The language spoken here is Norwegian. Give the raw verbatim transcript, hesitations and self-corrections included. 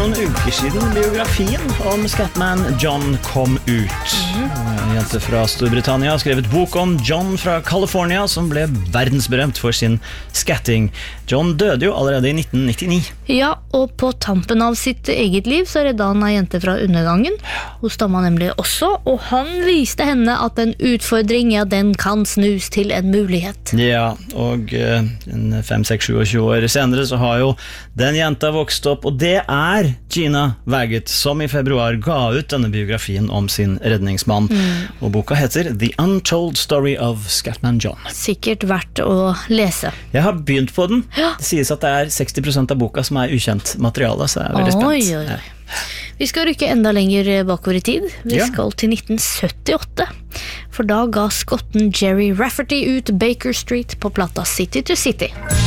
noen uker siden biografien om Scatman John kom ut. En jente fra Storbritannia har skrevet bok om John fra California som ble verdensberømt for sin skatting. John døde jo allerede i nitten nittini. Ja, og på tampen av sitt eget liv så redda han en jente fra undergangen. Hun stamma nemlig også, og han viste henne at en utfordring, ja, den kan snus til en mulighet. Ja, og uh, fem, seks, sju og tjue år senere så har jo den jenta vokst opp, og det er Gina Waggett som i februar ga ut denne biografien om sin redningsmann. Mm. Og boka heter The Untold Story of Scatman John. Sikkert verdt å lese. Jeg har begynt på den. Ja. Det sies at det er seksti prosent av boka som er ukjent materiale, så jeg er veldig spent. Oi, oi, oi. Ja. Vi skal rykke enda lenger bakover i tid. Vi ja. skal til nitten syttiåtte. For da ga skotten Jerry Rafferty ut Baker Street på plata City to City.